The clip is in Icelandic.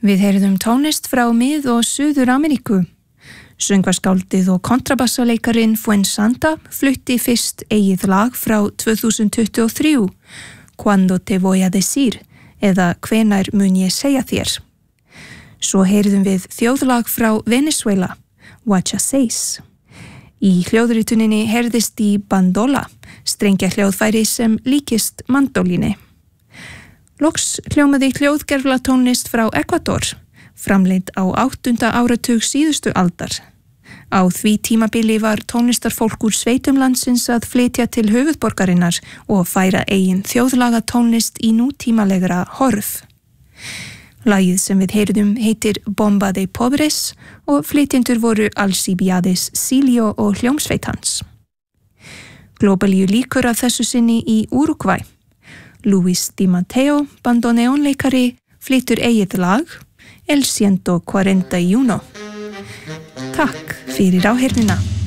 Við heyrðum tónlist frá Mið- og Suður-Ameríku. Söngvaskáldið og kontrabassaleikarin Fuensanta flutti fyrst eigið lag frá 2023, Cuando te voy a decir, eða Hvenær mun ég segja þér. Svo heyrðum við þjóðlag frá Venezuela, Wacha Seis. Í hljóðrituninni heyrðist í bandola, strengja hljóðfæri sem líkist mandólíni. Loks hljómaði hljóðgervla tónlist frá Ekvador, framleidd á 8. áratug síðustu aldar. Á því tímabili var tónlistarfólk úr sveitum landsins að flytja til höfuðborgarinnar og færa eigin þjóðlaga tónlist í nútímalegra horf. Lagið sem við heyrðum heitir Bomba de Pobres og flytjendur voru Alcibiades Silio og hljómsveit hans. Globalíu líkur af þessu sinni í Uruguay. Luis Di Matteo, bandoneonleikari, flytur eigið lag El 141. Takk fyrir áheyrnina.